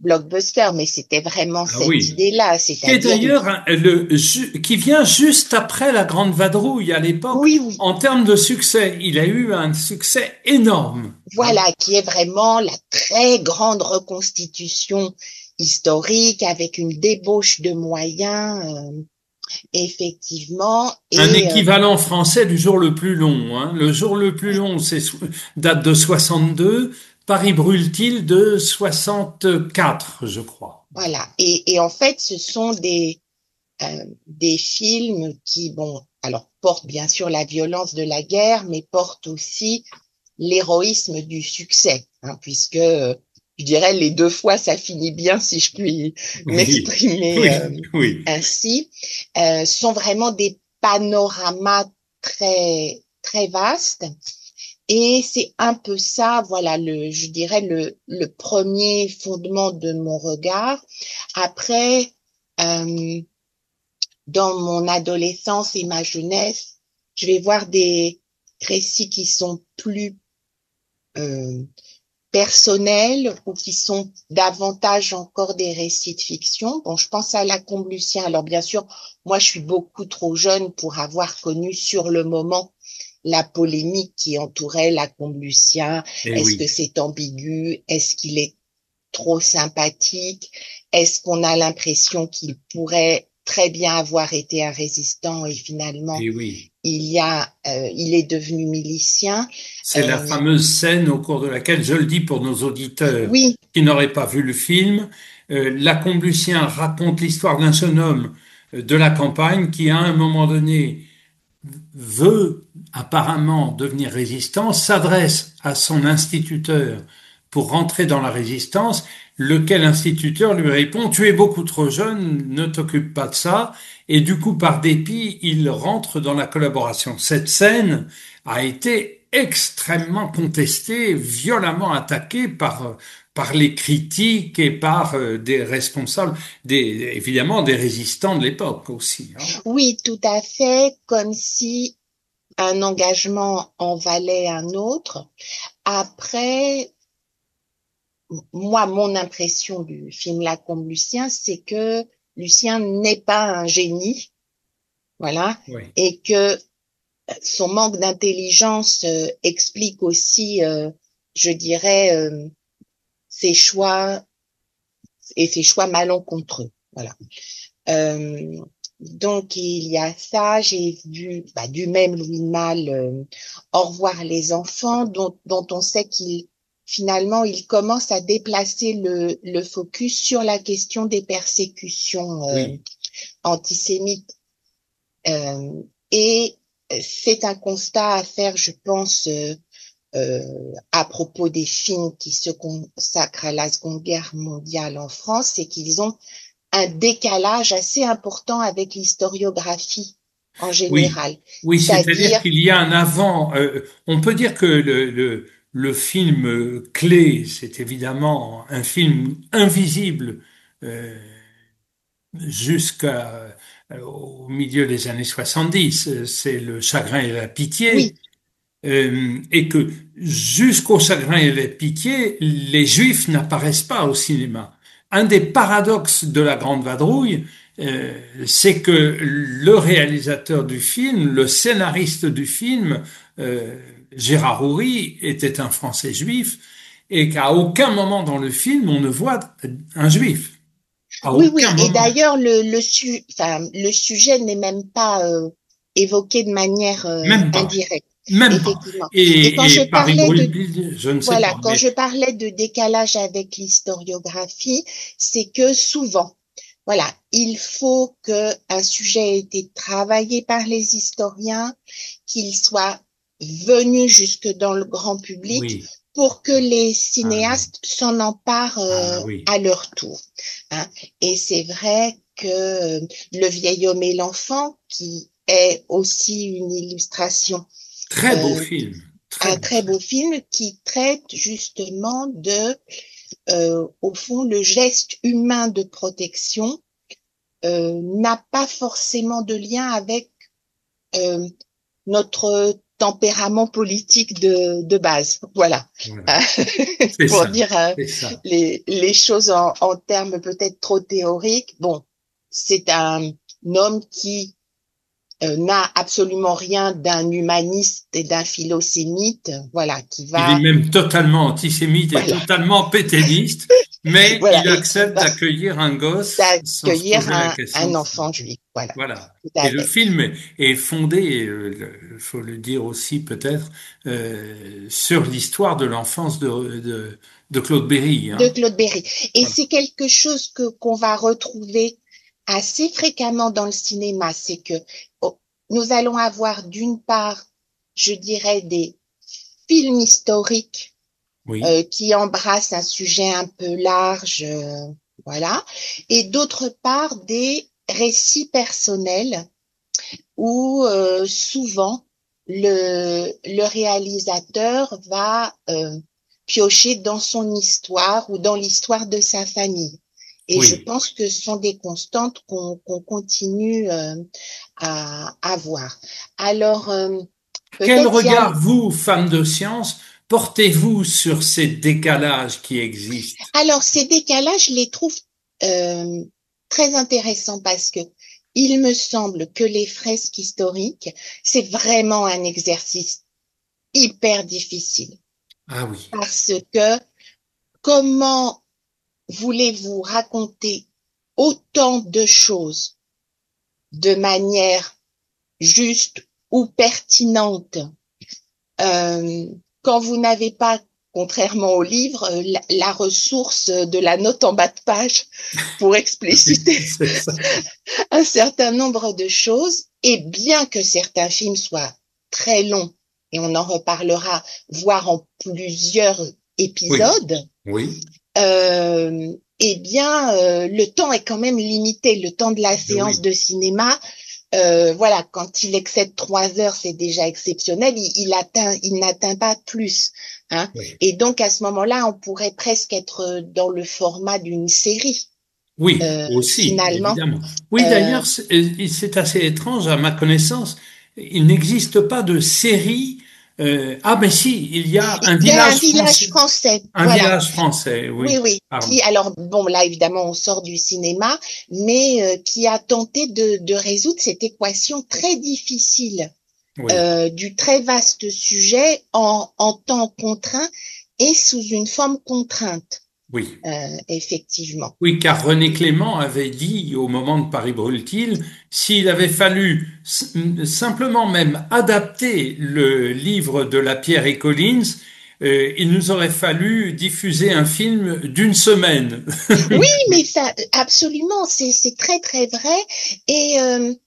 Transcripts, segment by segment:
blockbuster, mais c'était vraiment Ah cette oui. idée-là, Et c'est-à-dire d'ailleurs, hein, qui vient juste après La Grande Vadrouille à l'époque, oui, oui, en termes de succès. Il a eu un succès énorme. Hein. voilà, qui est vraiment la très grande reconstitution historique avec une débauche de moyens, effectivement, Un et équivalent français du jour le plus long. Hein. Le jour le plus long, date de 62. Paris brûle-t-il de 64, je crois. voilà. Et en fait, ce sont des films qui, bon, alors portent bien sûr la violence de la guerre, mais portent aussi l'héroïsme du succès, hein, puisque je dirais les deux fois ça finit bien, si je puis Oui, m'exprimer oui, oui. ainsi, sont vraiment des panoramas très très vastes. Et c'est un peu ça, voilà, je dirais le premier fondement de mon regard. Après, euh, dans mon adolescence et ma jeunesse, je vais voir des récits qui sont plus euh, personnels ou qui sont davantage encore des récits de fiction. Bon, je pense à Lacombe Lucien. Alors bien sûr, moi je suis beaucoup trop jeune pour avoir connu sur le moment la polémique qui entourait Lacombe Lucien. Eh Est-ce que oui, c'est ambigu? Est-ce qu'il est trop sympathique? Est-ce qu'on a l'impression qu'il pourrait très bien avoir été un résistant et finalement eh oui. il est devenu milicien? C'est la Euh, fameuse scène au cours de laquelle, je le dis pour nos auditeurs oui, qui n'auraient pas vu le film, Lacombe Lucien raconte l'histoire d'un jeune homme de la campagne qui, à un moment donné, veut apparemment devenir résistant, s'adresse à son instituteur pour rentrer dans la résistance, lequel instituteur lui répond: tu es beaucoup trop jeune, ne t'occupe pas de ça. Et du coup, par dépit, il rentre dans la collaboration. Cette scène a été extrêmement contestée, violemment attaquée par les critiques et par des responsables, évidemment des résistants de l'époque aussi. Hein. oui, tout à fait, comme si un engagement en valait un autre. Après, moi, mon impression du film Lacombe Lucien, c'est que Lucien n'est pas un génie, voilà, Oui. et que son manque d'intelligence explique aussi, je dirais, ses choix et ses choix malencontreux. Voilà. Euh, donc il y a ça, j'ai vu du même Louis Malle, Au revoir les enfants, dont on sait qu'il finalement il commence à déplacer le focus sur la question des persécutions Oui. antisémites. Euh, et c'est un constat à faire, je pense, à propos des films qui se consacrent à la Seconde Guerre mondiale en France, c'est qu'ils ont un décalage assez important avec l'historiographie en Oui, général. oui, c'est-à-dire C'est-à-dire, qu'il y a un avant. On peut dire que le film clé, c'est évidemment un film invisible euh, jusqu'à au milieu des années 70. C'est Le Chagrin et la oui, Pitié, et que jusqu'au Chagrin et la Pitié, les Juifs n'apparaissent pas au cinéma. Un des paradoxes de La Grande Vadrouille, c'est que le réalisateur du film, le scénariste du film, euh, Gérard Houry, était un Français juif, et qu'à aucun moment dans le film on ne voit un juif. À oui, aucun oui. Et moment. d'ailleurs, le sujet n'est même pas évoqué de manière Même pas. indirecte, Même pas. effectivement. Et quand je Et Paris parlais de brûle, je ne sais voilà, pas, quand mais je parlais de décalage avec l'historiographie, c'est que souvent, voilà, il faut que un sujet ait été travaillé par les historiens, qu'il soit venu jusque dans le grand public oui. pour que les Ah oui. cinéastes s'en emparent Ah oui. à leur tour. Hein. Et c'est vrai que Le vieil homme et l'enfant, qui est aussi une illustration Très beau euh, film. Très un beau très film. beau film qui traite justement au fond, le geste humain de protection n'a pas forcément de lien avec euh, notre tempérament politique de base. Voilà. Voilà. C'est Pour ça, dire c'est ça. les choses en termes peut-être trop théoriques. Bon, c'est un homme qui n'a absolument rien d'un humaniste et d'un philosémite, voilà, qui Il est va, même totalement antisémite et voilà, totalement pétainiste, mais voilà, il et qui accepte va d'accueillir un gosse sans se accueillir poser la question un de enfant juif, voilà, voilà. tout Et à le fait. film est fondé, il faut le dire aussi peut-être, sur l'histoire de l'enfance de Claude Berry. De Hein. Claude Berry. Et Voilà. c'est quelque chose qu'on va retrouver assez fréquemment dans le cinéma, c'est que oh, nous allons avoir d'une part, je dirais, des films historiques Oui, qui embrassent un sujet un peu large, voilà, et d'autre part des récits personnels où souvent le réalisateur va piocher dans son histoire ou dans l'histoire de sa famille. Et je oui. pense que ce sont des constantes qu'on continue à voir. Alors, Quel peut-être il y a... regard, vous, femme de science, portez-vous sur ces décalages qui existent? Alors, ces décalages, je les trouve euh, très intéressants parce que il me semble que les fresques historiques, c'est vraiment un exercice hyper difficile Ah oui, parce que comment voulez-vous raconter autant de choses de manière juste ou pertinente euh, quand vous n'avez pas, contrairement au livre, la ressource de la note en bas de page pour expliciter c'est ça. un certain nombre de choses. Et bien que certains films soient très longs, et on en reparlera, voire en plusieurs Oui, épisodes, oui, eh bien, le temps est quand même limité. Le temps de la séance oui, de cinéma, voilà, quand il excède 3 heures, c'est déjà exceptionnel. Il n'atteint pas plus. Hein. oui. Et donc, à ce moment-là, on pourrait presque être dans le format d'une série, Oui, aussi, finalement. évidemment. Oui, Euh, d'ailleurs, c'est assez étrange à ma connaissance. Il n'existe pas de série. Ah, mais si, il y a un il y a un village village français. français, Un voilà. village français, Oui, oui. oui. Pardon. Qui, alors, bon, là, évidemment, on sort du cinéma, mais qui a tenté de résoudre cette équation très difficile Oui, du très vaste sujet en temps contraint et sous une forme contrainte, oui. effectivement. Oui, car René Clément avait dit au moment de Paris brûle-t-il, s'il avait fallu simplement même adapter le livre de La Pierre et Collins, il nous aurait fallu diffuser un film d'une semaine. Oui, mais ça, absolument, c'est très très vrai. Et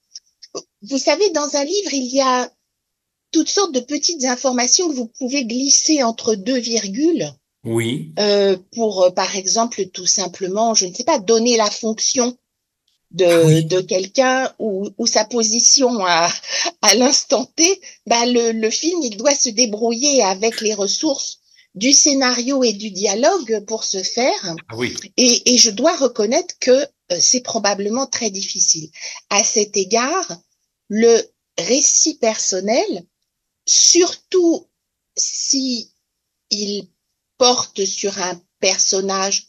vous savez, dans un livre, il y a toutes sortes de petites informations que vous pouvez glisser entre deux virgules Oui, pour, par exemple, tout simplement, je ne sais pas, donner la fonction ah oui, de quelqu'un ou sa position à l'instant T, bah le film, il doit se débrouiller avec les ressources du scénario et du dialogue pour ce faire. ah oui, Et je dois reconnaître que c'est probablement très difficile. À cet égard, le récit personnel, surtout si il porte sur un personnage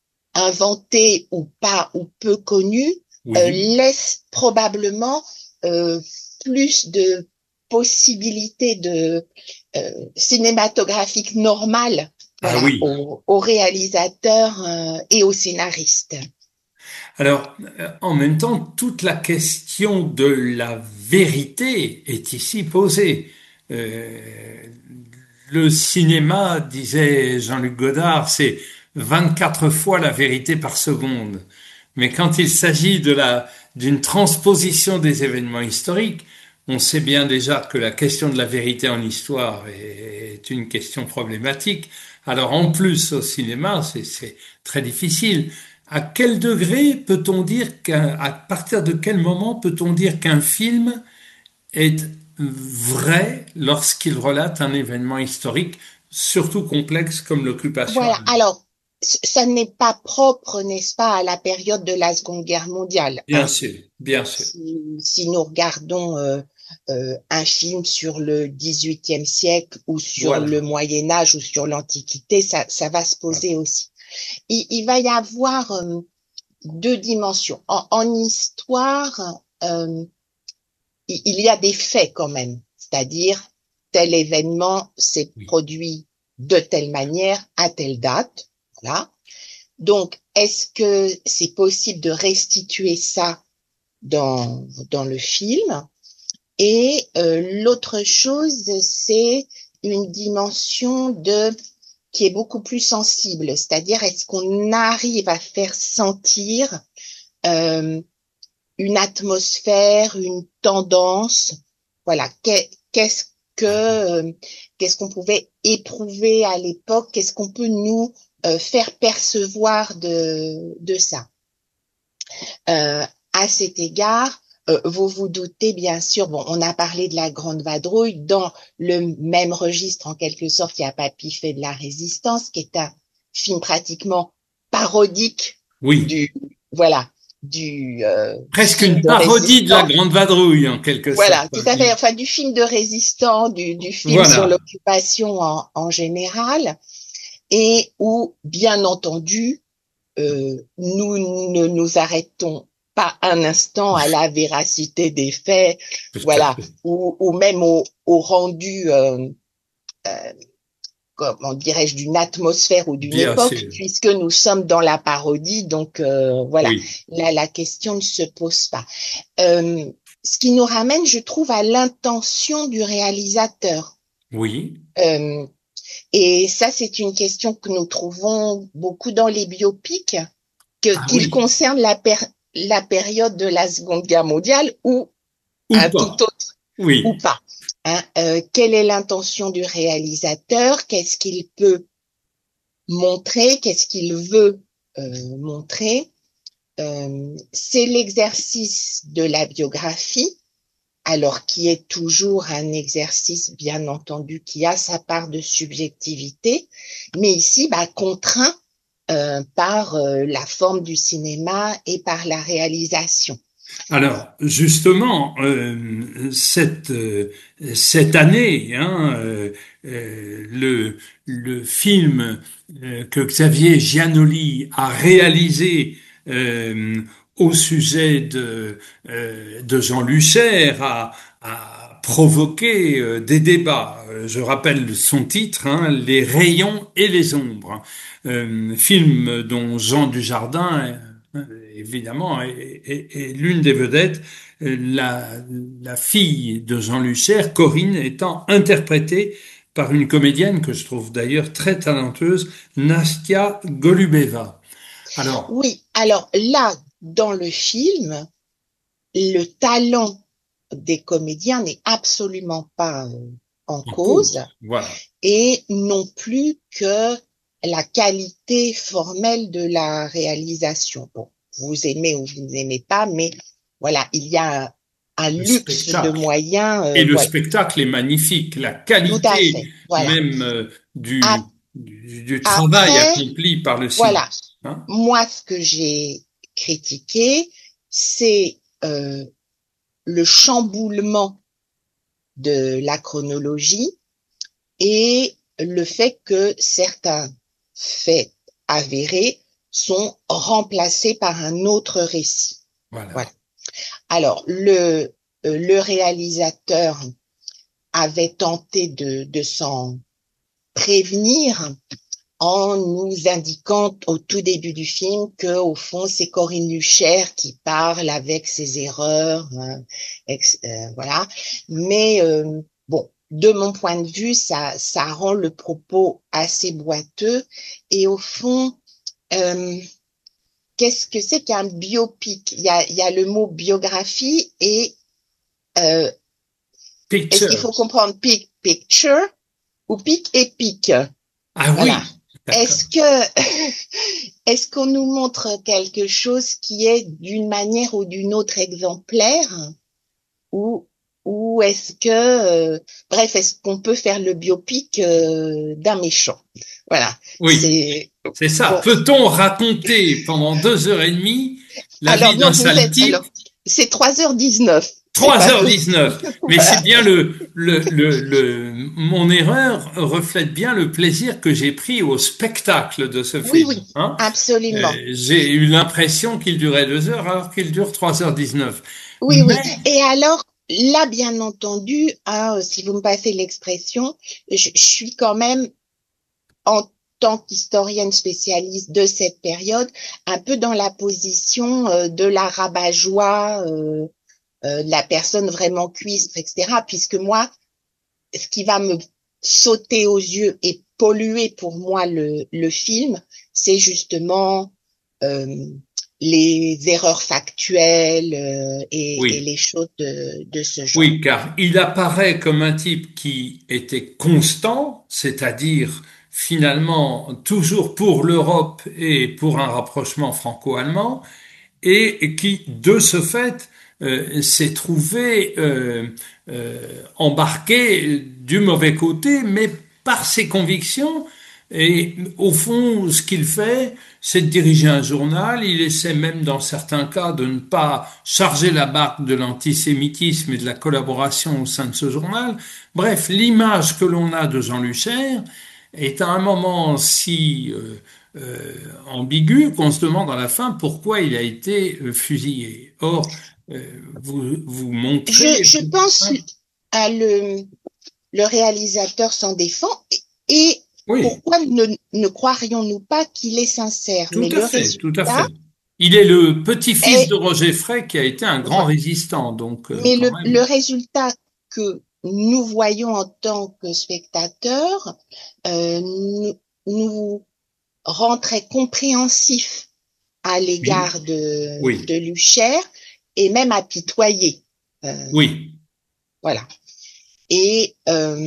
inventé ou pas ou peu connu, oui, laisse probablement euh, plus de possibilités de cinématographiques normales, ah voilà, oui. aux réalisateurs et aux scénaristes. Alors, en même temps, toute la question de la vérité est ici posée. Euh, le cinéma, disait Jean-Luc Godard, c'est 24 fois la vérité par seconde. Mais quand il s'agit d'une transposition des événements historiques, on sait bien déjà que la question de la vérité en histoire est une question problématique. Alors en plus au cinéma, c'est très difficile. À quel degré peut-on dire à partir de quel moment peut-on dire qu'un film est vrai lorsqu'il relate un événement historique, surtout complexe comme l'occupation Voilà. allemande? Alors, ça n'est pas propre, n'est-ce pas, à la période de la Seconde Guerre mondiale, Bien hein. sûr, bien sûr. Si nous regardons un film sur le XVIIIe siècle ou sur Voilà. le Moyen Âge ou sur l'Antiquité, ça va se poser aussi. Il va y avoir deux dimensions. En histoire, il y a des faits quand même, c'est-à-dire tel événement s'est Oui. produit de telle manière à telle date. Voilà. Donc, est-ce que c'est possible de restituer ça dans le film? Et l'autre chose, c'est une dimension qui est beaucoup plus sensible, c'est-à-dire est-ce qu'on arrive à faire sentir euh, une atmosphère, une tendance, voilà, qu'est-ce qu'on pouvait éprouver à l'époque, qu'est-ce qu'on peut nous faire percevoir de ça. À cet égard, vous vous doutez bien sûr, bon, on a parlé de la Grande Vadrouille, dans le même registre en quelque sorte, il y a Papy fait de la résistance, qui est un film pratiquement parodique Oui. du, voilà, du Presque film une de parodie de la résistant. Grande Vadrouille, en quelque sorte. Voilà, tout à fait. Enfin, du film de résistant, du film sur Voilà. l'occupation en général, et où, bien entendu, nous ne nous arrêtons pas un instant à la véracité des faits, Tout à voilà, fait. ou même au rendu, comment dirais-je, d'une atmosphère ou d'une Bien époque, sûr. puisque nous sommes dans la parodie, donc voilà, Oui. la question ne se pose pas. Euh, Ce qui nous ramène, je trouve, à l'intention du réalisateur. Oui. Euh, et ça, c'est une question que nous trouvons beaucoup dans les biopics, Ah qu'ils oui. concernent la période de la Seconde Guerre mondiale ou Ou un tout pas. autre, ou Oui. pas. Hein. Quelle est l'intention du réalisateur? Qu'est-ce qu'il peut montrer? Qu'est-ce qu'il veut montrer? C'est l'exercice de la biographie, alors qui est toujours un exercice, bien entendu, qui a sa part de subjectivité, mais ici, contraint par la forme du cinéma et par la réalisation. Alors, justement, cette année, le film que Xavier Giannoli a réalisé au sujet de Jean Lucher a provoqué des débats. Je rappelle son titre, Les rayons et les ombres, film dont Jean Dujardin évidemment, est l'une des vedettes, la fille de Jean Lucher, Corinne, étant interprétée par une comédienne que je trouve d'ailleurs très talentueuse, Nastia Golubeva. Alors, Oui, alors là, dans le film, le talent des comédiens n'est absolument pas en en cause, cause, voilà. et non plus que la qualité formelle de la réalisation. Bon, vous aimez ou vous n'aimez pas, mais voilà, il y a un Le luxe de spectacle. moyens, Et le voilà, spectacle est magnifique. La tout à qualité fait, voilà. même Ap- du travail Après, accompli par le cinéma. voilà, Hein. moi, ce que j'ai critiqué, c'est le chamboulement de la chronologie et le fait que certains faits avérés sont remplacés par un autre récit. Voilà. Voilà. Alors, le réalisateur avait tenté de s'en prévenir en nous indiquant au tout début du film que, au fond, c'est Corinne Lucher qui parle avec ses erreurs, voilà. Mais bon, de mon point de vue, ça rend le propos assez boiteux. Et au fond, euh, qu'est-ce que c'est qu'un biopic? Il y a le mot biographie et euh, est-ce qu'il faut Pictures. comprendre picture ou pic et pic? Ah Voilà. oui, d'accord. Est-ce qu'on nous montre quelque chose qui est d'une manière ou d'une autre exemplaire ou ou est-ce que bref, est-ce qu'on peut faire le biopic d'un méchant? Voilà, Oui. c'est C'est ça. bon. Peut-on raconter pendant 2 heures et demie la Alors vie d'un non, vous sale êtes alors type? c'est 3h19. C'est pas possible. 3h19. Mais c'est bien mon erreur reflète bien le plaisir que j'ai pris au spectacle de ce Oui, film, oui, hein. absolument. J'ai eu l'impression qu'il durait 2 heures alors qu'il dure 3h19. Oui, oui. Mais, Et alors, là, bien entendu, hein, si vous me passez l'expression, je suis quand même, en tant qu'historienne spécialiste de cette période, un peu dans la position de la rabat-joie, de la personne vraiment cuistre, etc. Puisque moi, ce qui va me sauter aux yeux et polluer pour moi le film, c'est justement euh, les erreurs factuelles et oui. les choses de ce genre. Oui, car il apparaît comme un type qui était constant, c'est-à-dire finalement toujours pour l'Europe et pour un rapprochement franco-allemand, et qui, de ce fait, s'est trouvé embarqué du mauvais côté, mais par ses convictions. Et au fond, ce qu'il fait, c'est de diriger un journal. Il essaie même, dans certains cas, de ne pas charger la barque de l'antisémitisme et de la collaboration au sein de ce journal. Bref, l'image que l'on a de Jean Luchaire est à un moment si ambigu qu'on se demande à la fin pourquoi il a été fusillé. Or, vous montrez... Je pense à le réalisateur s'en défend et Oui, pourquoi ne croirions-nous pas qu'il est sincère? tout Mais à le fait, tout à résultat fait. Il est le petit-fils de est, Roger Frey qui a été un grand voilà. résistant, donc Mais quand le même. résultat que nous voyons en tant que spectateurs nous rend très compréhensifs à Oui, l'égard de oui, Luchaire et même apitoyés. oui. Voilà. Et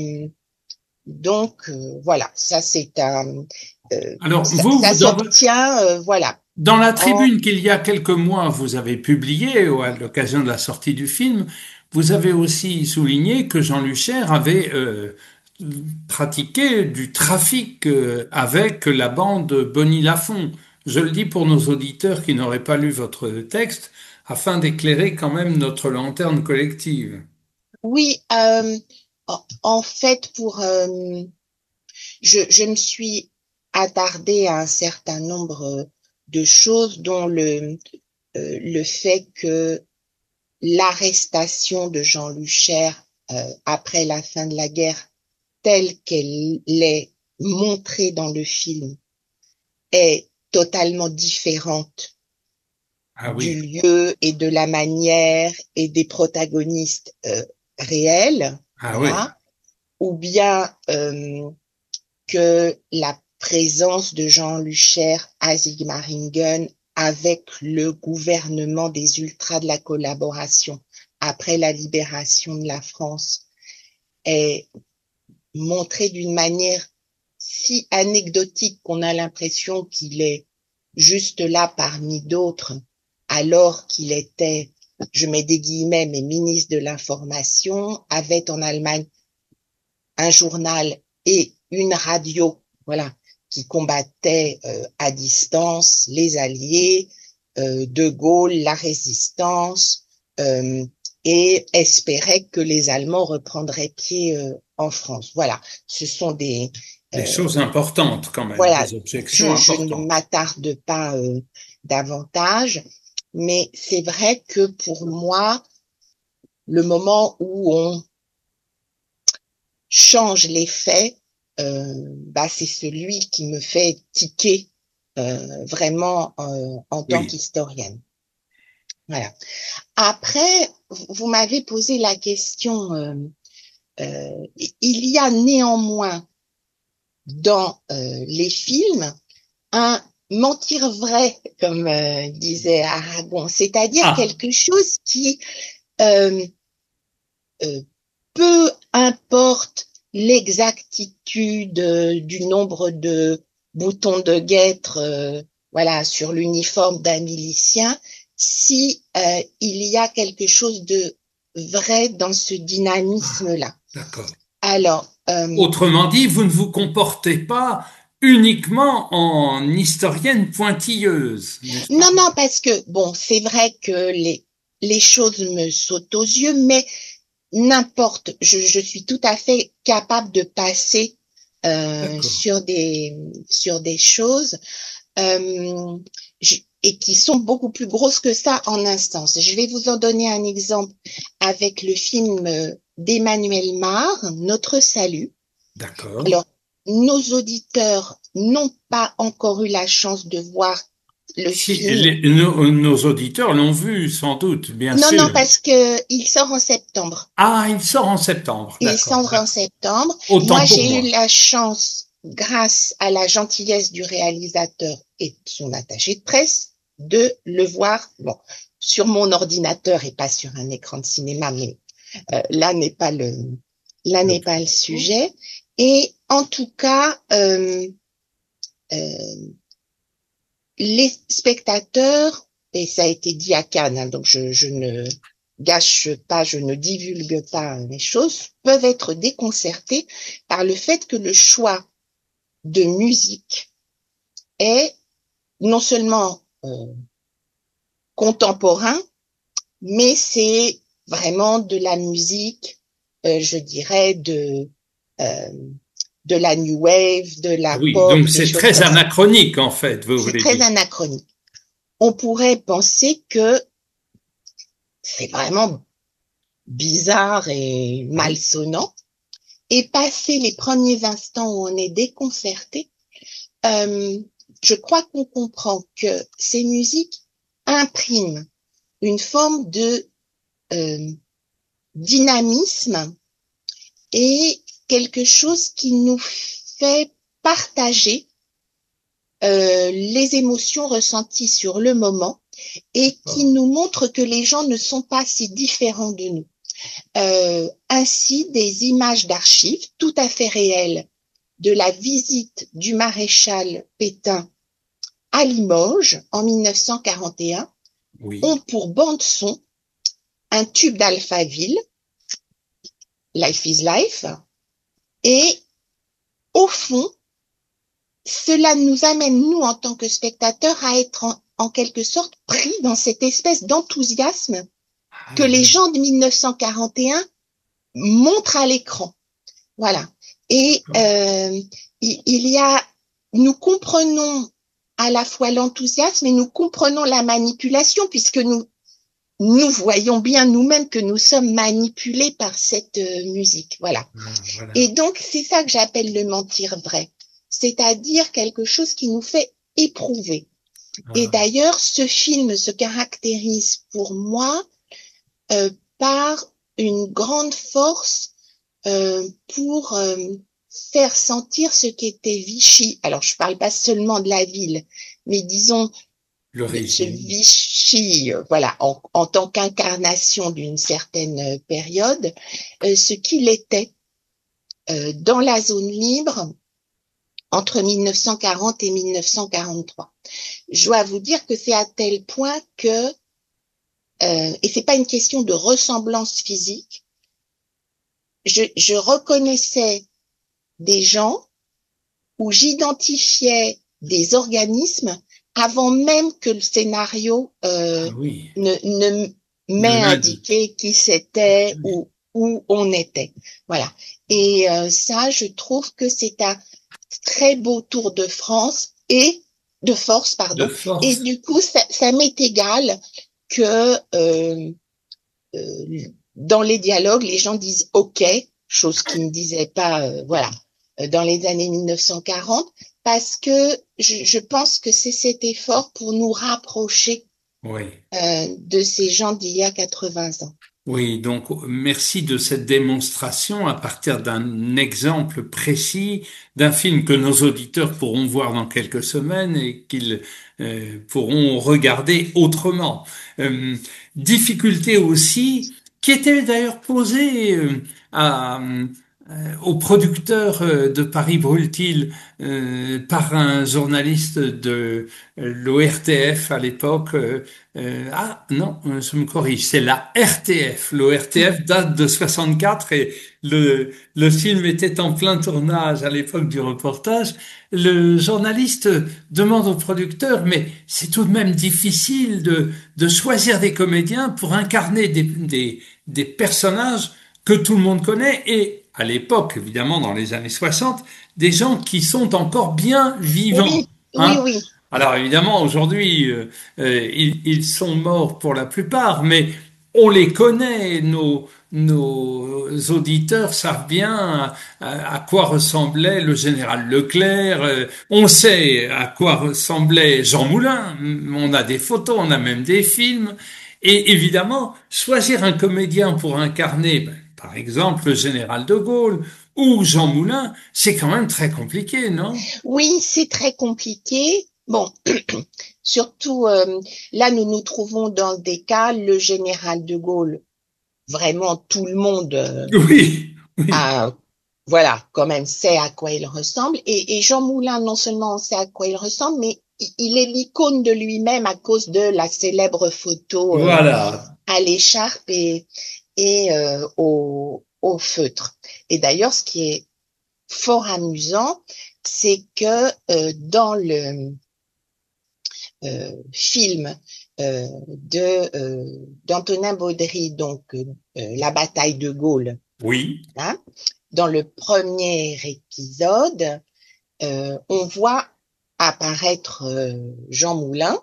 donc voilà, ça c'est un Alors, ça s'obtient voilà dans la en tribune qu'il y a quelques mois, vous avez publiée à l'occasion de la sortie du film, vous avez aussi souligné que Jean Luchaire avait pratiqué du trafic avec la bande Bonnie Lafont. Je le dis pour nos auditeurs qui n'auraient pas lu votre texte, afin d'éclairer quand même notre lanterne collective. oui en fait pour je me suis attardée à un certain nombre de choses dont le fait que l'arrestation de Jean Luchaire après la fin de la guerre telle qu'elle l'est montrée dans le film est totalement différente Ah du oui, lieu et de la manière et des protagonistes réels, ah oui, voilà, ou bien que la présence de Jean Luchaire à Sigmaringen avec le gouvernement des ultras de la collaboration après la libération de la France est montrée d'une manière si anecdotique qu'on a l'impression qu'il est juste là parmi d'autres, alors qu'il était, je mets des guillemets, mais ministre de l'Information, avait en Allemagne un journal et une radio, voilà, qui combattaient à distance les Alliés, De Gaulle, la résistance, et espérait que les Allemands reprendraient pied en France. Voilà, ce sont des euh, choses importantes quand même, voilà, des objections je ne importantes. m'attarde pas davantage, mais c'est vrai que pour moi, le moment où on change les faits, c'est celui qui me fait tiquer vraiment en tant Oui. qu'historienne. Voilà. Après, vous m'avez posé la question. Il y a néanmoins dans les films un mentir vrai, comme disait Aragon, c'est-à-dire Ah, quelque chose qui, euh, euh, peu importe l'exactitude du nombre de boutons de guêtre, voilà, sur l'uniforme d'un milicien, si il y a quelque chose de vrai dans ce dynamisme-là. d'accord. Alors, Autrement dit, vous ne vous comportez pas uniquement en historienne pointilleuse, n'est-ce non, pas? non, parce que bon, c'est vrai que les choses me sautent aux yeux, mais n'importe, je suis tout à fait capable de passer D'accord. sur des choses euh, et qui sont beaucoup plus grosses que ça en instance. Je vais vous en donner un exemple avec le film d'Emmanuel Mar, Notre Salut. D'accord. Alors, nos auditeurs n'ont pas encore eu la chance de voir le Si, film. nos auditeurs l'ont vu, sans doute, bien Non, non, sûr. parce que il sort en septembre. Ah, il sort en septembre. Il D'accord, sort en d'accord. septembre. Autant Moi, pour j'ai eu moi. la chance, grâce à la gentillesse du réalisateur et de son attaché de presse, de le voir, bon, sur mon ordinateur et pas sur un écran de cinéma, mais là n'est pas le sujet. Et en tout cas, euh, les spectateurs, et ça a été dit à Cannes, hein, donc je ne gâche pas, je ne divulgue pas les choses, peuvent être déconcertés par le fait que le choix de musique est non seulement contemporain, mais c'est vraiment de la musique, je dirais, euh, de la new wave, de Ah la oui, pop, donc des c'est choses très comme ça. anachronique, en fait, vous C'est voulez très dire. anachronique. On pourrait penser que c'est vraiment bizarre et Oui. malsonnant. Et passer les premiers instants où on est déconcerté, euh, je crois qu'on comprend que ces musiques impriment une forme de euh, dynamisme et quelque chose qui nous fait partager les émotions ressenties sur le moment et qui D'accord. nous montre que les gens ne sont pas si différents de nous. Ainsi, des images d'archives tout à fait réelles de la visite du maréchal Pétain à Limoges en 1941 ont Oui. pour bande son un tube d'Alphaville, Life is Life, et au fond, cela nous amène, nous, en tant que spectateurs, à être en quelque sorte pris dans cette espèce d'enthousiasme que Ah les oui. gens de 1941 montrent à l'écran. Voilà. Et il y a, nous comprenons à la fois l'enthousiasme et nous comprenons la manipulation puisque nous voyons bien nous-mêmes que nous sommes manipulés par cette musique. Voilà. Ah, Et voilà. donc, c'est ça que j'appelle le mentir vrai. C'est-à-dire quelque chose qui nous fait éprouver. Et Ah, d'ailleurs, ce film se caractérise pour moi par une grande force pour faire sentir ce qu'était Vichy. Alors, je ne parle pas seulement de la ville, mais disons le de ce régime. Vichy, voilà, en tant qu'incarnation d'une certaine période, ce qu'il était dans la zone libre entre 1940 et 1943. Je dois vous dire que c'est à tel point que, et c'est pas une question de ressemblance physique, je reconnaissais des gens où j'identifiais des organismes avant même que le scénario Ah oui. ne Ne m'ait l'indique. indiqué qui c'était ou où on était. Voilà. Et ça, je trouve que c'est un très beau tour de France et de force, De pardon. Et force. du coup, ça m'est égal que dans les dialogues, les gens disent OK, chose qu'ils ne disaient pas, voilà, dans les années 1940, parce que je pense que c'est cet effort pour nous rapprocher Oui. de ces gens d'il y a 80 ans. Oui, donc merci de cette démonstration à partir d'un exemple précis d'un film que nos auditeurs pourront voir dans quelques semaines et qu'ils pourront regarder autrement. Euh, Difficulté aussi qui était d'ailleurs posée à au producteur de Paris Brûle-t-il par un journaliste de l'ORTF à l'époque. Ah non, je me corrige, c'est la RTF. L'ORTF date de 64 et le film était en plein tournage à l'époque du reportage. Le journaliste demande au producteur, mais c'est tout de même difficile de choisir des comédiens pour incarner des personnages que tout le monde connaît et à l'époque, évidemment, dans les années 60, des gens qui sont encore bien vivants. Oui, oui, Hein. oui. Alors évidemment, aujourd'hui, ils sont morts pour la plupart, mais on les connaît. Nos auditeurs savent bien à quoi ressemblait le général Leclerc. On sait à quoi ressemblait Jean Moulin. On a des photos, on a même des films. Et évidemment, choisir un comédien pour incarner, ben, par exemple, le général de Gaulle ou Jean Moulin, c'est quand même très compliqué, non? Oui, c'est très compliqué. Bon, surtout là, nous nous trouvons dans des cas, le général de Gaulle, vraiment tout le monde Oui, oui, a, voilà, quand même sait à quoi il ressemble. Et Jean Moulin, non seulement on sait à quoi il ressemble, mais il est l'icône de lui-même à cause de la célèbre photo voilà. à l'écharpe et au feutre. Et d'ailleurs, ce qui est fort amusant, c'est que dans le film d'Antonin Baudry, donc La bataille de Gaulle, Oui, hein, dans le premier épisode, on voit apparaître Jean Moulin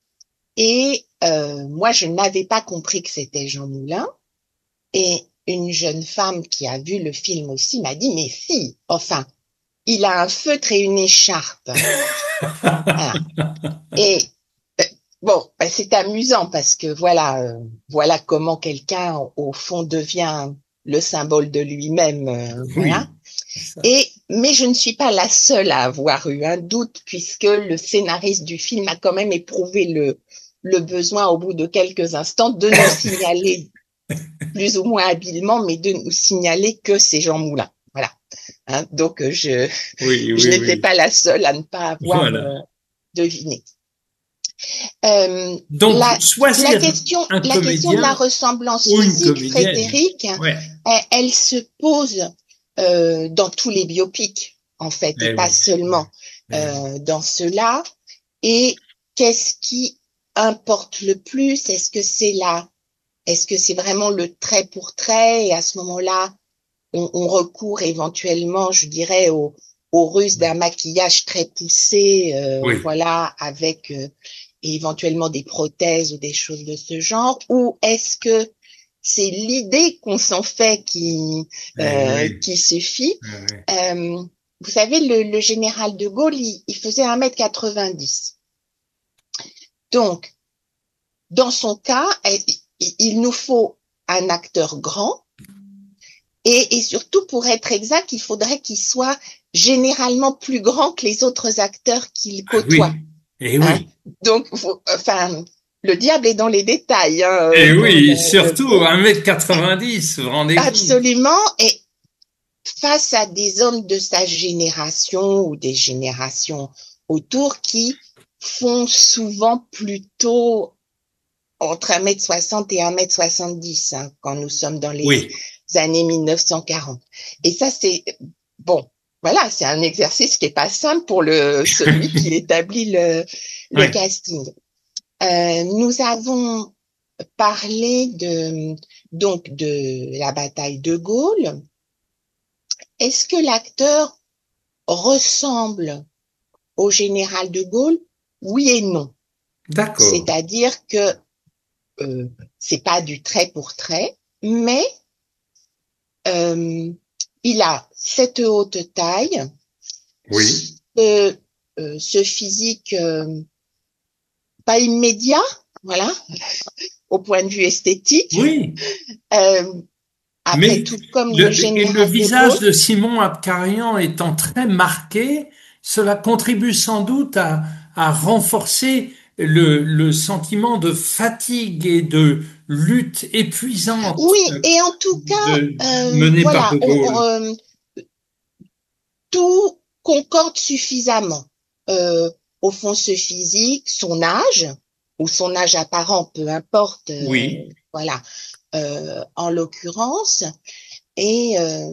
et moi je n'avais pas compris que c'était Jean Moulin et une jeune femme qui a vu le film aussi m'a dit mais si, enfin il a un feutre et une écharpe. Voilà. Et bon, ben, c'est amusant parce que voilà comment quelqu'un au fond devient le symbole de lui-même, voilà. oui, ça. Et mais je ne suis pas la seule à avoir eu un doute puisque le scénariste du film a quand même éprouvé le besoin au bout de quelques instants de nous signaler plus ou moins habilement, mais de nous signaler que c'est Jean Moulin. Voilà. Hein, donc Oui, je oui, n'étais oui. pas la seule à ne pas avoir Voilà. deviné. Euh, Donc, choisir un la question de la comédien ressemblance ou une physique, comédienne. Frédéric, Ouais. elle se pose dans tous les biopics, en fait, et Eh pas oui. seulement Eh oui. dans ceux-là. Et qu'est-ce qui importe le plus? Est-ce que c'est vraiment le trait pour trait? Et à ce moment-là, on recourt éventuellement, je dirais, aux ruses d'un maquillage très poussé, Oui. voilà, avec éventuellement des prothèses ou des choses de ce genre, ou est-ce que c'est l'idée qu'on s'en fait Eh oui. qui suffit? Eh oui. Euh, vous savez, le général de Gaulle, il faisait 1,90 m. Donc, dans son cas, il nous faut un acteur grand et surtout, pour être exact, il faudrait qu'il soit généralement plus grand que les autres acteurs qu'il Ah côtoie. oui. Eh Hein. oui. Donc, enfin, le diable est dans les détails Eh pour oui. le Surtout coup. 1,90 m, vous vous rendez compte? Absolument. Et face à des hommes de sa génération ou des générations autour qui font souvent plutôt entre 1,60 m et 1,70 m hein, quand nous sommes dans les Oui. années 1940. Et ça, c'est bon. Voilà, c'est un exercice qui est pas simple pour celui qui établit le Oui. casting. Nous avons parlé donc de la bataille de Gaulle. Est-ce que l'acteur ressemble au général de Gaulle? Oui et non. D'accord. C'est-à-dire que c'est pas du trait pour trait, mais il a cette haute taille, Oui. ce physique pas immédiat, voilà, au point de vue esthétique. Oui. Euh, Après Mais tout, comme le le général de visage Gaulle, de Simon Abkarian étant très marqué, cela contribue sans doute à renforcer le sentiment de fatigue et de lutte épuisante oui, et en tout cas, menée par voilà, De Gaulle. tout concorde suffisamment. Au fond, ce physique, son âge ou son âge apparent, peu importe, Oui, voilà, en l'occurrence. Et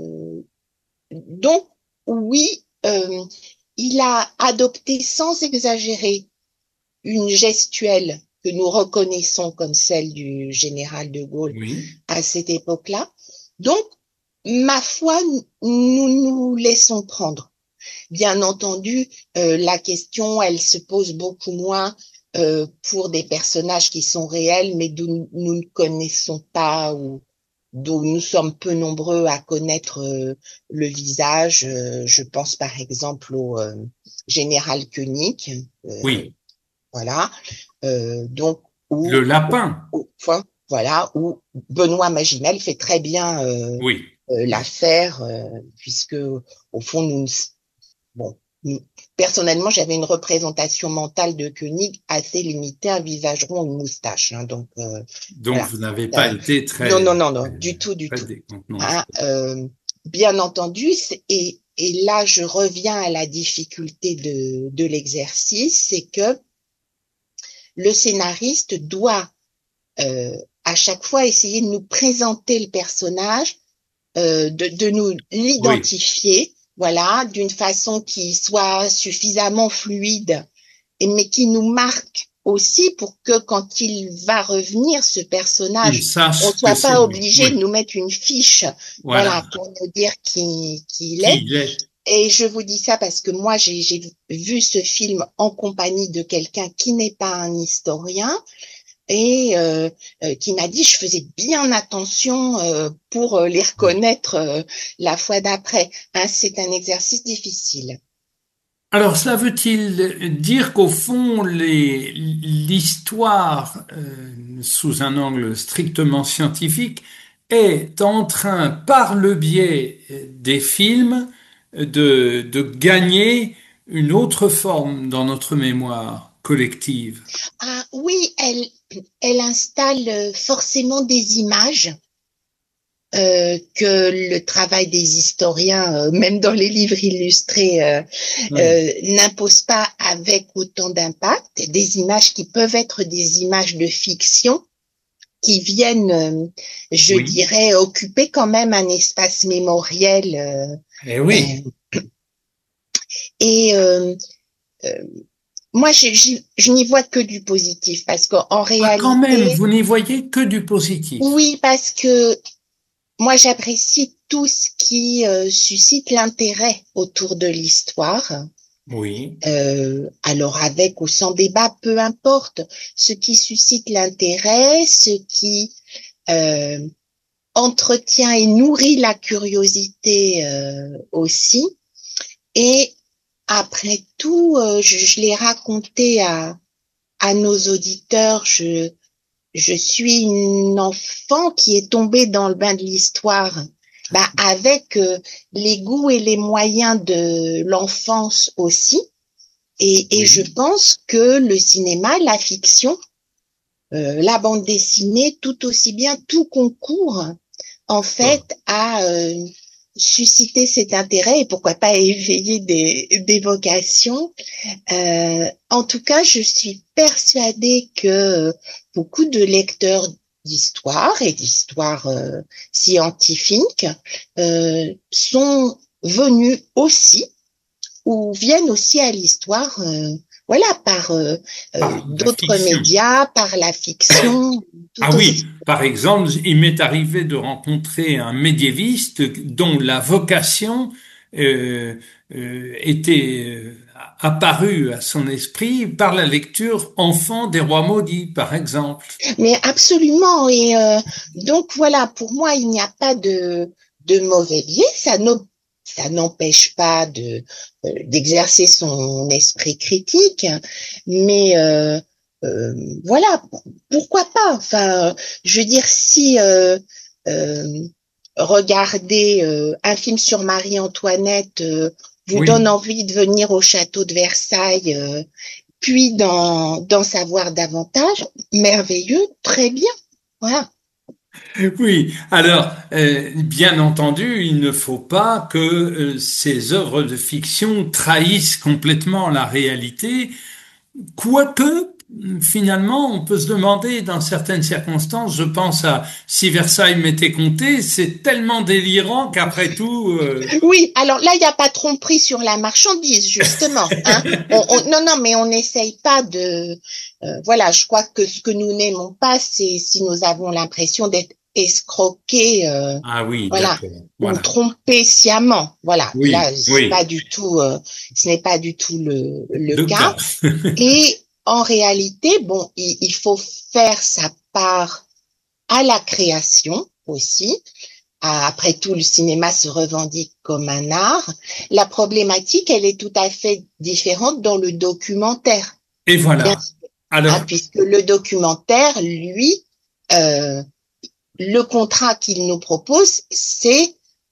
donc, oui, il a adopté sans exagérer une gestuelle que nous reconnaissons comme celle du général de Gaulle oui. à cette époque-là. Donc, ma foi, nous nous laissons prendre. Bien entendu, la question, elle se pose beaucoup moins pour des personnages qui sont réels, mais dont nous ne connaissons pas ou dont nous sommes peu nombreux à connaître le visage. Je pense par exemple au général Koenig, Oui, voilà, donc le lapin. enfin, voilà, où Benoît Magimel fait très bien Oui, l'affaire, puisque au fond, bon, personnellement, j'avais une représentation mentale de Koenig assez limitée, un visage rond, une moustache. Hein, donc donc voilà. vous n'avez pas été Non, très, non, non, non, très, du tout, du très tout. décontenancé. Hein, bien entendu, et là, je reviens à la difficulté de l'exercice, c'est que le scénariste doit à chaque fois essayer de nous présenter le personnage, de nous Oui, l'identifier, voilà, d'une façon qui soit suffisamment fluide, mais qui nous marque aussi pour que quand il va revenir, ce il personnage, on sache que soit c'est pas lui. obligé de Oui, nous mettre une fiche, voilà, voilà, pour nous dire qui il qui est. il est. Et je vous dis ça parce que moi, j'ai vu ce film en compagnie de quelqu'un qui n'est pas un historien et qui m'a dit je faisais bien attention pour les reconnaître la fois d'après. Hein, c'est un exercice difficile. Alors, cela veut-il dire qu'au fond, l'histoire, sous un angle strictement scientifique, est en train, par le biais des films, de gagner une autre forme dans notre mémoire collective? Ah oui, elle installe forcément des images que le travail des historiens, même dans les livres illustrés, Oui, n'impose pas avec autant d'impact. Des images qui peuvent être des images de fiction, qui viennent, je oui, dirais, occuper quand même un espace mémoriel. eh oui. Euh, et moi, je n'y vois que du positif parce qu'en Ah, quand même, réalité, vous n'y voyez que du positif. oui, parce que moi, j'apprécie tout ce qui suscite l'intérêt autour de l'histoire. Oui, Alors avec ou sans débat, peu importe, ce qui suscite l'intérêt, ce qui euh, entretient et nourrit la curiosité aussi. Et après tout, je l'ai raconté à nos auditeurs, je suis une enfant qui est tombée dans le bain de l'histoire. Bah, avec les goûts et les moyens de l'enfance aussi. Et je oui. pense que le cinéma, la fiction, la bande dessinée, tout aussi bien, tout concourt en fait à susciter cet intérêt et pourquoi pas éveiller des vocations. En tout cas, je suis persuadée que beaucoup de lecteurs d'histoire et d'histoire scientifique sont venus aussi ou viennent aussi à l'histoire, voilà, par Par la d'autres fiction. médias, par la fiction, Ah tout oui, aussi. par exemple, il m'est arrivé de rencontrer un médiéviste dont la vocation euh, était apparue à son esprit par la lecture Enfant des rois maudits, par exemple. Mais absolument. Et donc voilà, pour moi, il n'y a pas de mauvais biais. Ça n'empêche pas d'exercer son esprit critique, mais euh, voilà, pourquoi pas. Enfin, je veux dire, si euh, regarder un film sur Marie-Antoinette vous donne Oui. envie de venir au château de Versailles, puis d'en savoir davantage, merveilleux, très bien. Voilà. Oui, alors, bien entendu, il ne faut pas que ces œuvres de fiction trahissent complètement la réalité. Quoique, finalement, on peut se demander dans certaines circonstances, je pense à Si Versailles m'était compté, c'est tellement délirant qu'après tout, Oui, alors là, il n'y a pas tromperie sur la marchandise, justement. Hein. Non, non, mais on n'essaye pas de... voilà, je crois que ce que nous n'aimons pas, c'est si nous avons l'impression d'être escroqués, ah oui, voilà, d'accord, ou voilà, trompés sciemment. Voilà, là, oui, oui, ce n'est pas du tout le le cas. cas. Et en réalité, bon, il faut faire sa part à la création aussi. Après tout, le cinéma se revendique comme un art. La problématique, elle est tout à fait différente dans le documentaire, Et bien voilà. sûr, hein, Alors, puisque le documentaire, lui, euh, le contrat qu'il nous propose, c'est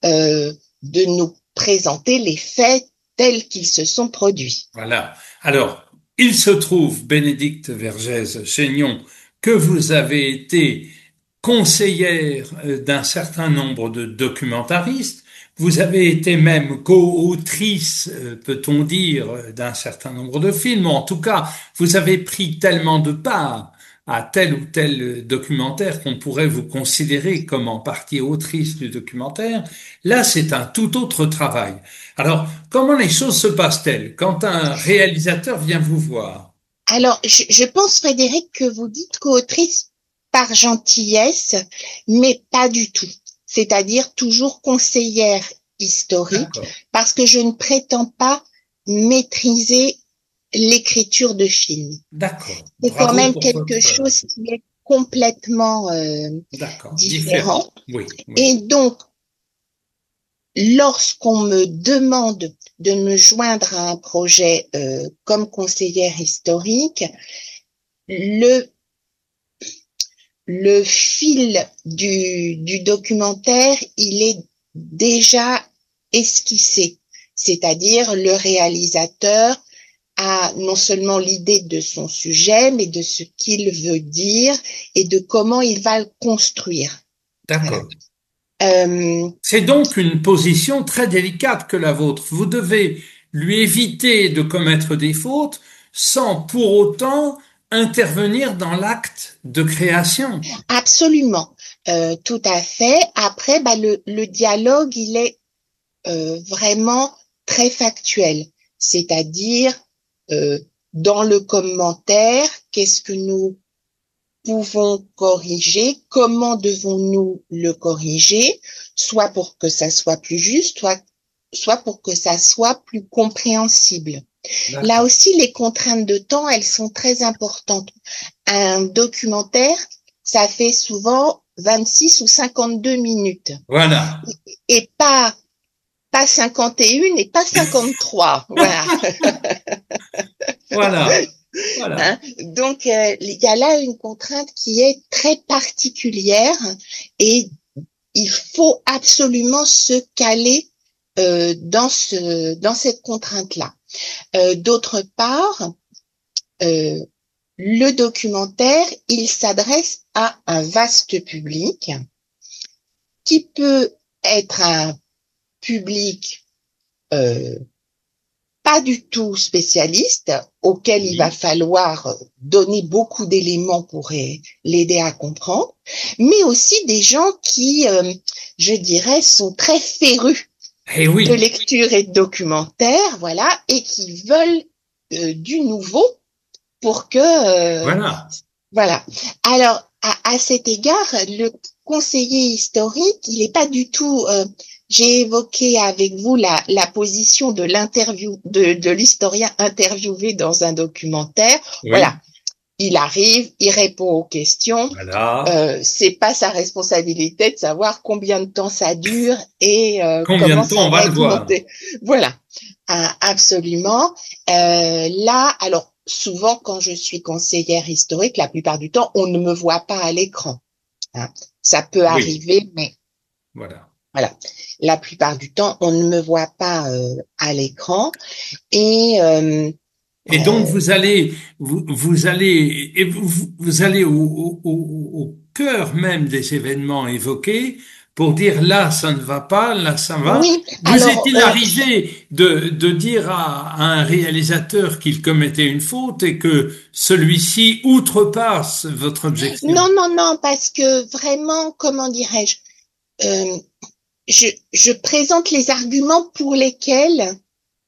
de nous présenter les faits tels qu'ils se sont produits. voilà. Alors, il se trouve, Bénédicte Vergès-Chaignon, que vous avez été conseillère d'un certain nombre de documentaristes. Vous avez été même co-autrice, peut-on dire, d'un certain nombre de films. En tout cas, vous avez pris tellement de part à tel ou tel documentaire qu'on pourrait vous considérer comme en partie autrice du documentaire. Là, c'est un tout autre travail. Alors, comment les choses se passent-elles quand un réalisateur vient vous voir? Alors, je pense, Frédéric, que vous dites co-autrice par gentillesse, mais pas du tout. C'est-à-dire toujours conseillère historique, D'accord, parce que je ne prétends pas maîtriser l'écriture de films. d'accord. C'est quand Bravo même pour quelque votre... chose qui est complètement D'accord, différent. différent. Oui, oui. Et donc, lorsqu'on me demande de me joindre à un projet comme conseillère historique, le le fil du documentaire, il est déjà esquissé. C'est-à-dire le réalisateur a non seulement l'idée de son sujet, mais de ce qu'il veut dire et de comment il va le construire. Voilà. D'accord. Euh, C'est donc une position très délicate que la vôtre. Vous devez lui éviter de commettre des fautes sans pour autant intervenir dans l'acte de création. Absolument, tout à fait. Après, bah, le dialogue, il est vraiment très factuel, c'est-à-dire euh, dans le commentaire, qu'est-ce que nous pouvons corriger, comment devons-nous le corriger, soit pour que ça soit plus juste, soit pour que ça soit plus compréhensible. Là D'accord. aussi, les contraintes de temps, elles sont très importantes. Un documentaire, ça fait souvent 26 ou 52 minutes Voilà. et pas 51 et pas 53. Voilà. Voilà. Voilà. Hein. Donc, il y a là une contrainte qui est très particulière et il faut absolument se caler dans cette contrainte-là. D'autre part, euh, le documentaire, il s'adresse à un vaste public qui peut être un public euh, pas du tout spécialiste, auquel il va Oui. falloir donner beaucoup d'éléments pour l'aider à comprendre, mais aussi des gens qui, je dirais, sont très férus Eh de oui. lecture et de documentaire, voilà, et qui veulent du nouveau pour que, Voilà. voilà. Alors, à cet égard, le conseiller historique, il n'est pas du tout. J'ai évoqué avec vous la position de l'interview de l'historien interviewé dans un documentaire. Oui. Voilà, il arrive, il répond aux questions. Voilà. C'est pas sa responsabilité de savoir combien de temps ça dure et Combien comment de temps ça on va va le être voir? monté. Voilà. Absolument. Là, alors souvent quand je suis conseillère historique, la plupart du temps, on ne me voit pas à l'écran. Hein. Ça peut Oui. arriver, mais Voilà. voilà. La plupart du temps, on ne me voit pas à l'écran. Et Et donc vous allez au cœur même des événements évoqués pour dire là ça ne va pas, là ça va. Oui, Vous alors est-il arrivé de dire à un réalisateur qu'il commettait une faute et que celui-ci outrepasse votre objection? non, non, non, parce que vraiment, comment dirais-je, euh, je présente les arguments pour lesquels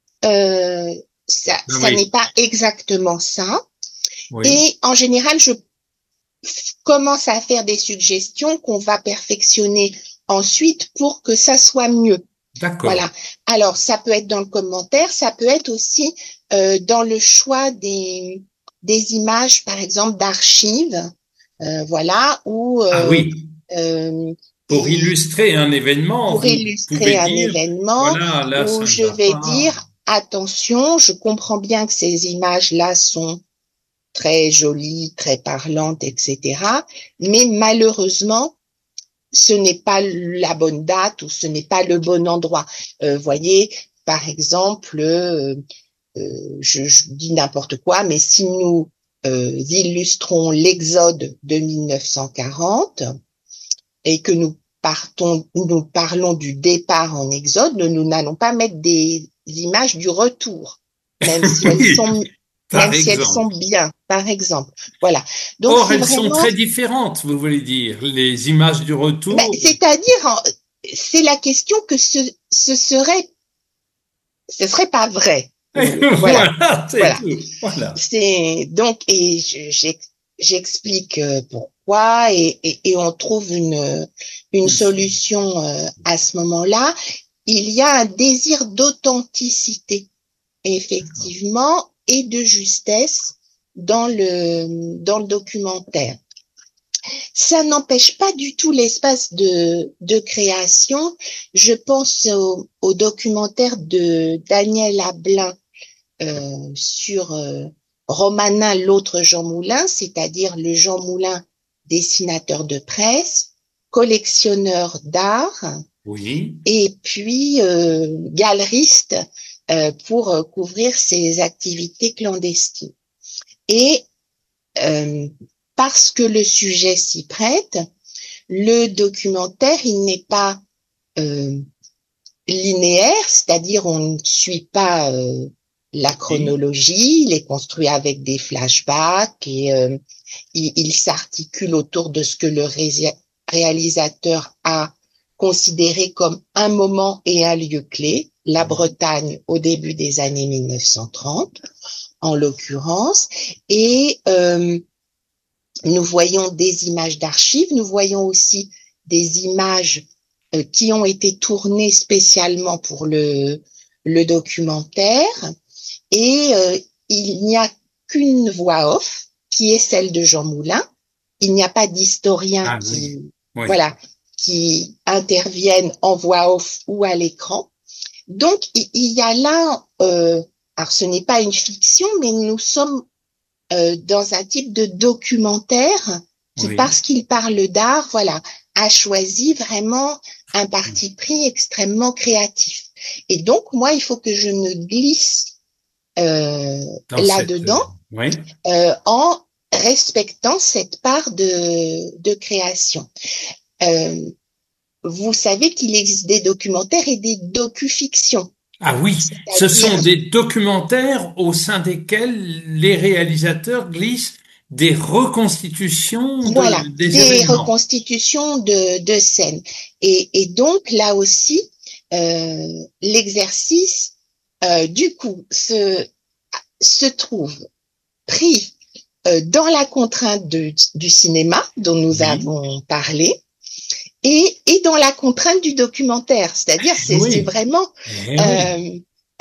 Ah ça n'est oui, pas exactement ça. oui, Et en général, je commence à faire des suggestions qu'on va perfectionner ensuite pour que ça soit mieux. d'accord. Voilà. Alors, ça peut être dans le commentaire, ça peut être aussi dans le choix des images, par exemple, d'archives, voilà, ou Ah oui, euh, pour des, illustrer un événement, pour vous illustrer pouvez un dire, événement, voilà, là où ça ne je va vais pas. dire, attention, je comprends bien que ces images-là sont très jolies, très parlantes, etc. Mais malheureusement, ce n'est pas la bonne date ou ce n'est pas le bon endroit. Voyez, par exemple, je dis n'importe quoi, mais si nous illustrons l'Exode de 1940 et que nous parlons du départ en Exode, nous n'allons pas mettre des images du retour, même si elles Oui, sont par même si elles sont exemple. bien, par exemple. Voilà. Donc Or, c'est elles sont vraiment, très différentes, vous voulez dire, les images du retour. c'est-à-dire, c'est la question que ce serait pas vrai, si vous Et voulez. Voilà, voilà, c'est voilà. tout. Voilà. C'est donc et j'explique pourquoi et on trouve une solution à ce moment-là. Il y a un désir d'authenticité, effectivement, et de justesse dans le documentaire. Ça n'empêche pas du tout l'espace de création. Je pense au documentaire de Daniel Ablin sur Romanin, l'autre Jean Moulin, c'est-à-dire le Jean Moulin, dessinateur de presse, collectionneur d'art Oui, et puis galeriste pour couvrir ses activités clandestines. Et euh, parce que le sujet s'y prête, le documentaire, il n'est pas euh, linéaire, c'est-à-dire on ne suit pas la oui, chronologie, il est construit avec des flashbacks et il s'articule autour de ce que le réalisateur a considéré comme un moment et un lieu clé, la Bretagne au début des années 1930 en l'occurrence, et nous voyons des images d'archives, nous voyons aussi des images qui ont été tournées spécialement pour le documentaire. Et il n'y a qu'une voix off, qui est celle de Jean Moulin. Il n'y a pas d'historien ah oui, oui. voilà, qui interviennent en voix off ou à l'écran. Donc, il y a là, alors ce n'est pas une fiction, mais nous sommes dans un type de documentaire qui, Oui. parce qu'il parle d'art, voilà, a choisi vraiment un parti pris extrêmement créatif. Et donc, moi, il faut que je me glisse Dans cette, là-dedans oui. en respectant cette part de création. Euh, vous savez qu'il existe des documentaires et des docu-fictions, Ah oui, ce sont c'est-à-dire des documentaires au sein desquels les réalisateurs glissent des reconstitutions voilà, des des événements. reconstitutions de scènes. Et donc là aussi, l'exercice, du coup, se trouve pris dans la contrainte du cinéma dont nous Oui, avons parlé et dans la contrainte du documentaire. C'est-à-dire, c'est oui, vraiment eh oui. euh,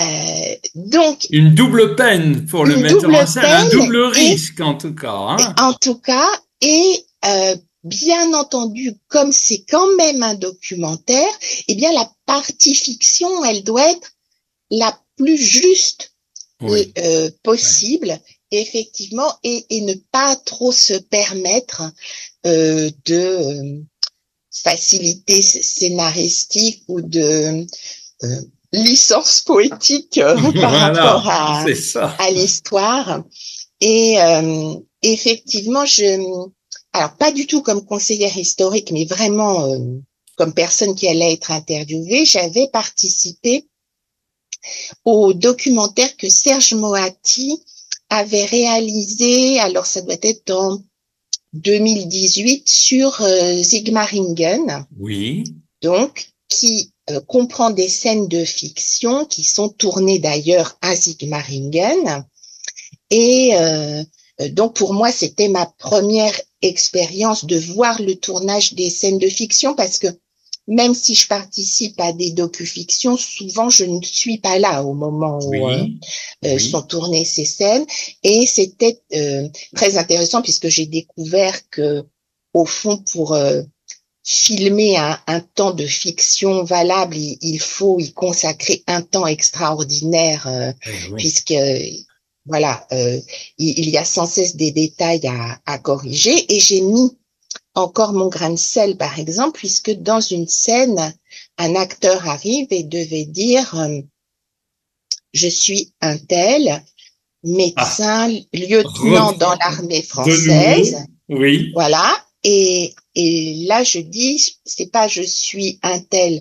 donc Une double peine pour le une metteur en double scène, un peine double et risque en tout cas, hein. en tout cas, et bien entendu, comme c'est quand même un documentaire, eh bien la partie fiction, elle doit être la plus juste Oui, oui, possible, effectivement, et ne pas trop se permettre de facilité scénaristique ou de licence poétique par Voilà, rapport c'est ça. à l'histoire. Et effectivement, alors pas du tout comme conseillère historique, mais vraiment comme personne qui allait être interviewée, j'avais participé au documentaire que Serge Moati avait réalisé, alors ça doit être en 2018, sur Sigmaringen, Oui. donc qui comprend des scènes de fiction qui sont tournées d'ailleurs à Sigmaringen. Et donc pour moi, c'était ma première expérience de voir le tournage des scènes de fiction parce que même si je participe à des docu-fictions, souvent je ne suis pas là au moment où Oui, sont oui. tournées ces scènes. Et c'était très intéressant puisque j'ai découvert que, au fond, pour filmer un temps de fiction valable, il faut y consacrer un temps extraordinaire Oui. puisque voilà, il y a sans cesse des détails à corriger. Et j'ai mis encore mon grain de sel, par exemple, puisque dans une scène, un acteur arrive et devait dire je suis un tel, Ah, médecin, lieutenant dans reprends l'armée de française, nouveau. Oui. voilà. Et là, je dis, c'est pas je suis un tel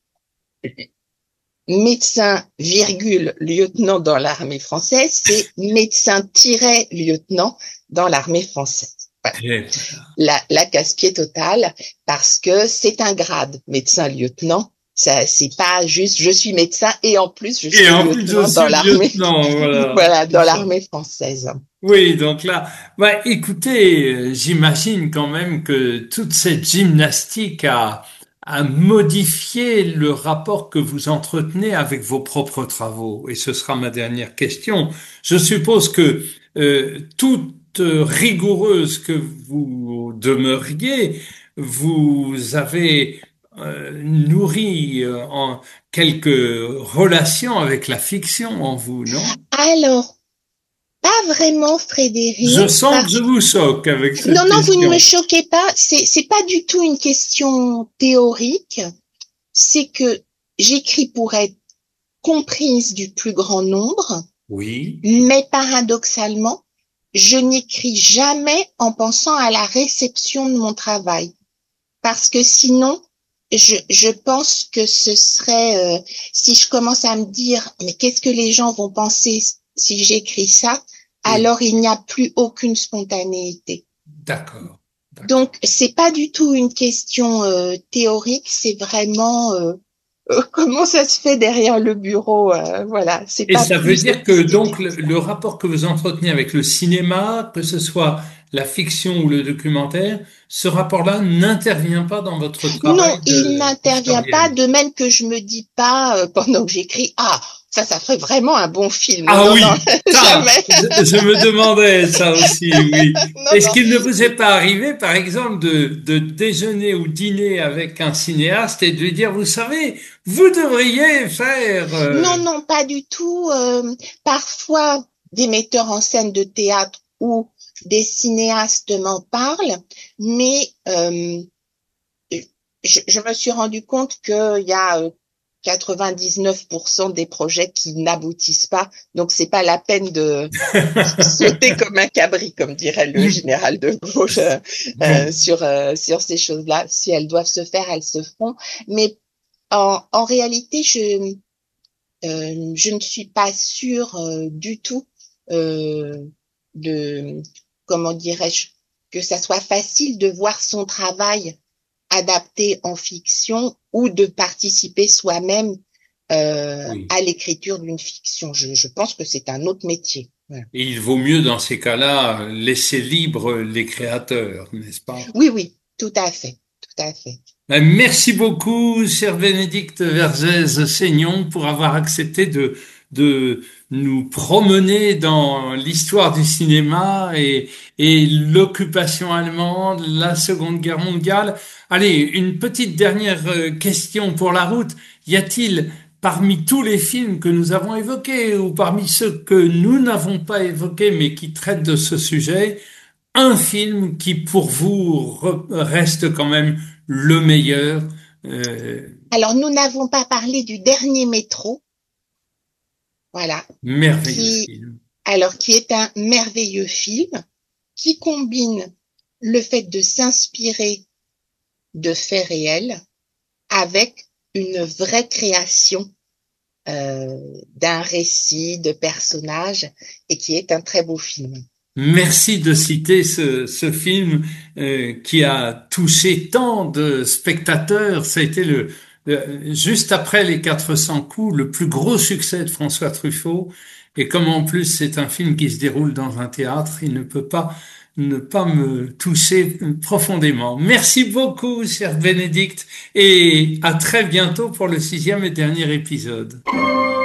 médecin, virgule, lieutenant dans l'armée française, c'est médecin-lieutenant dans l'armée française. Voilà. Eh, La casse-pied totale, parce que c'est un grade, médecin-lieutenant. Ça, c'est pas juste je suis médecin et en plus je et suis en plus, je lieutenant dans suis l'armée, lieutenant, voilà. voilà, C'est dans ça. l'armée française. Oui, donc là, bah, écoutez, j'imagine quand même que toute cette gymnastique a modifié le rapport que vous entretenez avec vos propres travaux. Et ce sera ma dernière question. Je suppose que toute rigoureuse que vous demeuriez, vous avez nourri en quelques relations avec la fiction en vous, non? Alors, pas vraiment Je Frédéric, sens que je parce vous choque avec cette non, non, vous ne me question. choquez pas. C'est pas du tout une question théorique. C'est que j'écris pour être comprise du plus grand nombre, Oui, mais paradoxalement, je n'écris jamais en pensant à la réception de mon travail. Parce que sinon, je pense que ce serait, si je commence à me dire, mais qu'est-ce que les gens vont penser si j'écris ça, oui, alors il n'y a plus aucune spontanéité. d'accord, d'accord. Donc, c'est pas du tout une question théorique, c'est vraiment comment ça se fait derrière le bureau. Voilà, c'est Et pas ça veut plus dire que sophistiqué donc que ça. le rapport que vous entretenez avec le cinéma, que ce soit la fiction ou le documentaire, ce rapport-là n'intervient pas dans votre Non, travail il de n'intervient pas, historienne. de même que je me dis pas pendant que j'écris, ah, ça ferait vraiment un bon film. Ah Non, non, oui, ça, jamais. je me demandais ça aussi, oui. Non, Est-ce non. qu'il ne vous est pas arrivé, par exemple, de déjeuner ou dîner avec un cinéaste et de lui dire, vous savez, vous devriez faire... Non, non, pas du tout. Parfois, des metteurs en scène de théâtre ou des cinéastes m'en parlent, mais je me suis rendu compte qu'il y a 99% des projets qui n'aboutissent pas, donc c'est pas la peine de sauter comme un cabri, comme dirait le général de Gaulle, Bon, sur ces choses-là. Si elles doivent se faire, elles se feront. Mais en réalité, je ne suis pas sûre du tout euh, de, comment dirais-je, que ça soit facile de voir son travail adapté en fiction ou de participer soi-même oui. à l'écriture d'une fiction. Je pense que c'est un autre métier. Voilà. Et il vaut mieux, dans ces cas-là, laisser libre les créateurs, n'est-ce pas? Oui, oui, tout à fait, tout à fait. Merci beaucoup, cher Bénédicte Vergès-Seignon, pour avoir accepté de nous promener dans l'histoire du cinéma et l'occupation allemande, la Seconde Guerre mondiale. Allez, une petite dernière question pour la route. Y a-t-il, parmi tous les films que nous avons évoqués ou parmi ceux que nous n'avons pas évoqués mais qui traitent de ce sujet, un film qui pour vous reste quand même le meilleur Alors, nous n'avons pas parlé du dernier métro, voilà, Merveilleux qui, film. alors, qui est un merveilleux film qui combine le fait de s'inspirer de faits réels avec une vraie création d'un récit, de personnages, et qui est un très beau film. Merci de citer ce film qui a touché tant de spectateurs. Ça a été juste après Les 400 coups, le plus gros succès de François Truffaut. Et comme en plus c'est un film qui se déroule dans un théâtre, il ne peut pas ne pas me toucher profondément. Merci beaucoup, cher Bénédicte, et à très bientôt pour le 6e et dernier épisode.